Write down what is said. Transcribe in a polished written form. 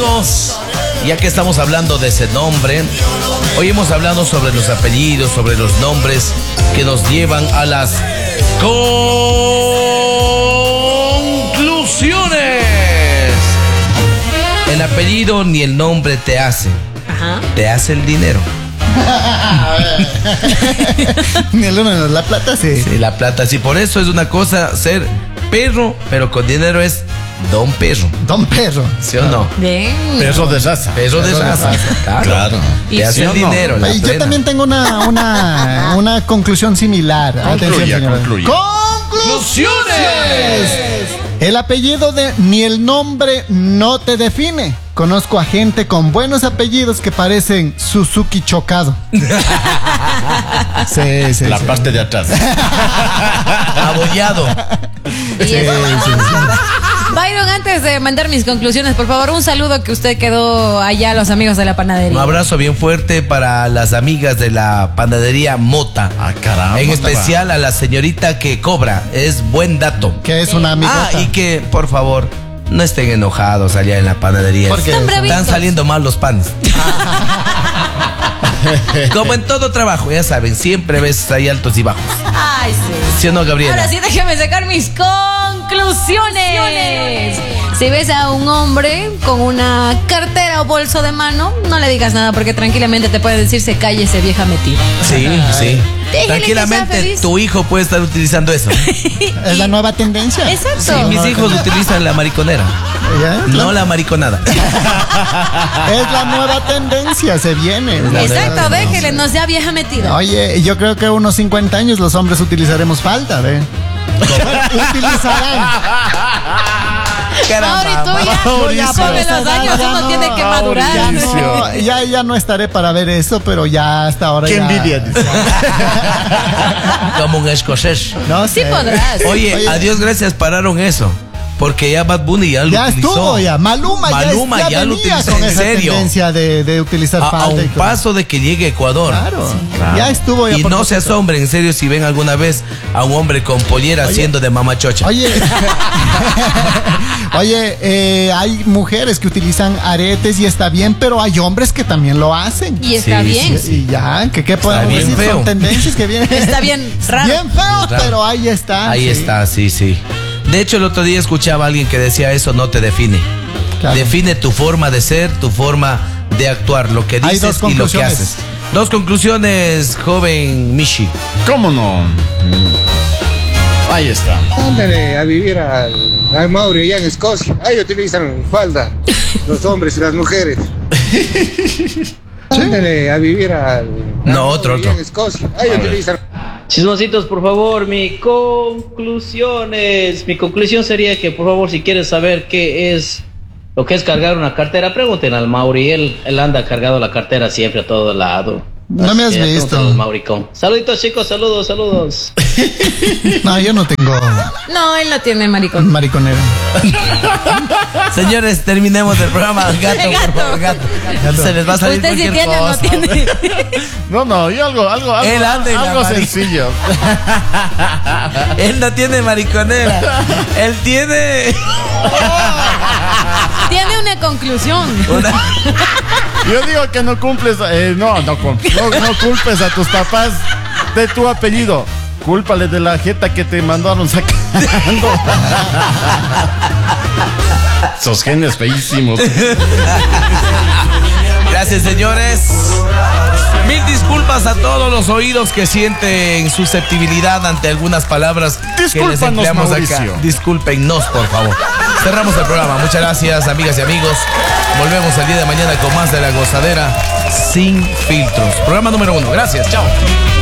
amigos, ya que estamos hablando de ese nombre, hoy hemos hablado sobre los apellidos, sobre los nombres que nos llevan a las conclusiones. El apellido ni el nombre te hace. Ajá. Te hace el dinero. Ni el uno, la plata sí. Sí, la plata sí. Por eso es una cosa ser perro, pero con dinero es Don Perro. Don Perro. ¿Sí o no? Bien. Perro de raza. Perro de raza. Claro. Te hace el dinero. la Yo plena. también tengo una conclusión similar. Concluya, señora. concluya. ¡Conclusiones! El apellido ni el nombre no te define. Conozco a gente con buenos apellidos que parecen Suzuki chocado. Sí. La parte de atrás. Abollado. Sí. Byron, antes de mandar mis conclusiones, por favor, un saludo que usted quedó allá a los amigos de la panadería. Un abrazo bien fuerte para las amigas de la panadería Mota. Ah, caramba. En especial a la señorita que cobra. Es buen dato. Que es una amigota. Y que, por favor, no estén enojados allá en la panadería. ¿Por qué? Están saliendo mal los panes. Como en todo trabajo, ya saben, siempre ves ahí altos y bajos. Ay, sí. ¿Sí o no, Gabriela? Ahora sí, déjame sacar mis conclusiones. Si ves a un hombre con una cartera o bolso de mano, no le digas nada porque tranquilamente te puede decir se calle ese vieja metida. Sí. Déjele que sea Tranquilamente, feliz. tu hijo puede estar utilizando eso. Es la nueva tendencia. Exacto. Sí, mis hijos utilizan la mariconera, ¿Ya? no la mariconada. Es la nueva tendencia, se viene. Exacto, déjele, no sea vieja metida. Oye, yo creo que unos 50 años los hombres utilizaremos falda, ¿ve? Utilizarán. Mauricio, ya sobre los años uno tiene que madurar. Ya no estaré para ver eso, pero ya hasta ahora Qué ya... envidia, dice. Como un escocés. No Sí sé. podrás. Oye, a Dios gracias pararon eso. Porque ya Bad Bunny ya lo Ya utilizó. estuvo ya. Maluma ya lo venía utilizó con en esa serio. tendencia de utilizar A falda. un paso de que llegue a Ecuador. Claro. Ya estuvo ya. Y por no se poquito. asombren, en serio, si ven alguna vez a un hombre con pollera haciendo de mamachocha. Oye, hay mujeres que utilizan aretes y está bien, pero hay hombres que también lo hacen. Y está Sí, bien. Y ya, ¿qué podemos bien decir? feo. Son tendencias que vienen. Está bien raro. Bien feo, Raro. pero ahí está. Ahí sí. está, sí. De hecho, el otro día escuchaba a alguien que decía eso no te define. Claro. Define tu forma de ser, tu forma de actuar, lo que Hay dices dos y lo que conclusiones. haces. Dos conclusiones, joven Mishi. ¿Cómo no? Ahí está. Ándale a vivir al Mauri allá en Escocia. Ahí utilizan falda, los hombres y las mujeres. Ándale a vivir al No, otro. allá en Escocia. Ahí utilizan. Chismositos, por favor, mi conclusión sería que, por favor, si quieres saber qué es lo que es cargar una cartera, pregunten al Mauri. Él anda cargado la cartera siempre a todo lado. No me has Así que visto. pregúntenle al Mauricón. Saluditos, chicos, saludos. No, yo no tengo No, él no tiene maricón. mariconera. Señores, terminemos el programa. Gato, por favor, gato. Se les va a salir Usted sí cualquier tiene o no cosa. tiene. No, yo algo Él anda en la algo mari- sencillo. Él no tiene mariconera. Él tiene Tiene una conclusión. una... Yo digo que no cumples, no culpes a tus papás de tu apellido. Cúlpale de la jeta que te mandaron sacando. Esos genes feísimos. Gracias, señores. Mil disculpas a todos los oídos que sienten susceptibilidad ante algunas palabras que les Discúlpanos, empleamos acá. Mauricio. Discúlpennos, por favor. Cerramos el programa. Muchas gracias, amigas y amigos. Volvemos el día de mañana con más de La Gozadera sin filtros. Programa número 1. Gracias. Chao.